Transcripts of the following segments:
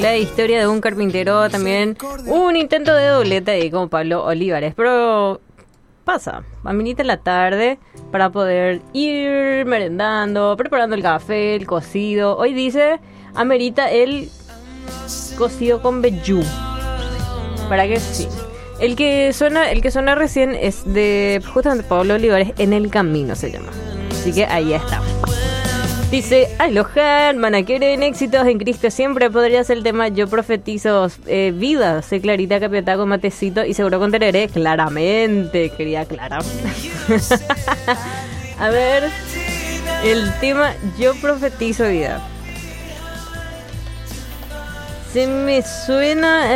la historia de un carpintero, también un intento de doblete ahí como Pablo Olivares, pero pasa, aminita en la tarde para poder ir merendando, preparando el café, el cocido. Hoy dice, amerita el cocido con vellú. ¿Para qué? Sí. El que suena recién es de justamente Pablo Olivares, En el Camino se llama. Así que ahí está. Dice, aloha, hermana, quieren éxitos en Cristo siempre. Podría ser el tema Yo Profetizo Vida. Sé Clarita Capiatá con matecito y seguro con tereré. Claramente, querida Clara. A ver, el tema Yo Profetizo Vida. Se me suena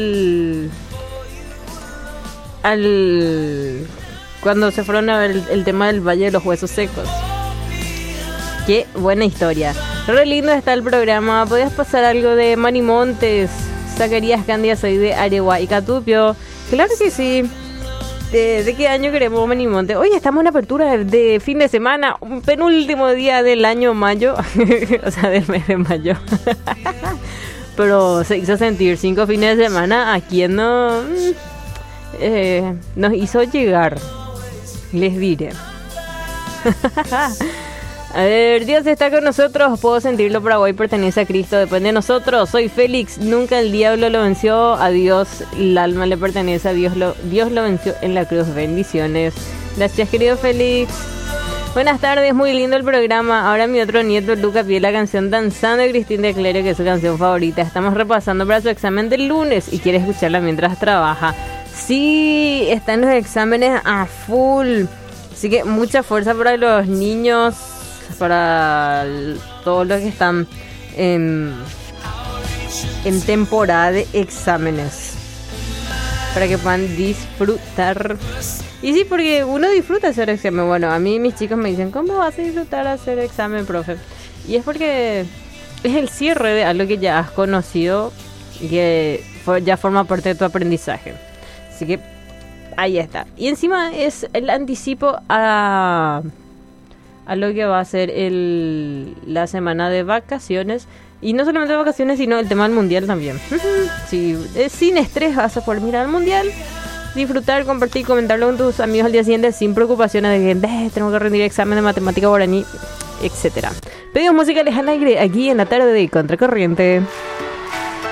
cuando se fueron a ver el tema del Valle de los Huesos Secos. Qué buena historia. Re lindo está el programa. ¿Podías pasar algo de Manny Montes? Zacarías Candia, soy de Areguá y Catupio. Claro que sí. ¿De qué año queremos Manny Montes? Hoy estamos en apertura de fin de semana, un penúltimo día del año mayo. O sea, del mes de mayo. Pero se hizo sentir 5 fines de semana. ¿A quién no? Nos hizo llegar, les diré. A ver, Dios está con nosotros, puedo sentirlo, Paraguay pertenece a Cristo, depende de nosotros. Soy Félix, nunca el diablo lo venció, a Dios el alma le pertenece, a Dios lo venció en la cruz. Bendiciones. Gracias, querido Félix. Buenas tardes, muy lindo el programa. Ahora mi otro nieto Luca pide la canción Danzando de Cristina de Clero, que es su canción favorita. Estamos repasando para su examen del lunes y quiere escucharla mientras trabaja. Sí, están los exámenes a full. Así que mucha fuerza para los niños, para todos los que están en temporada de exámenes, para que puedan disfrutar. Y sí, porque uno disfruta hacer examen. Bueno, a mí mis chicos me dicen, ¿cómo vas a disfrutar hacer examen, profe? Y es porque es el cierre de algo que ya has conocido y que ya forma parte de tu aprendizaje. Así que ahí está. Y encima es el anticipo a lo que va a ser la semana de vacaciones. Y no solamente de vacaciones, sino el tema del mundial también. Sí, sin estrés vas a poder mirar el mundial, disfrutar, compartir, comentarlo con tus amigos al día siguiente sin preocupaciones de que tengo que rendir examen de matemática guaraní, etcétera. Pedidos musicales al aire aquí en la tarde de Contracorriente.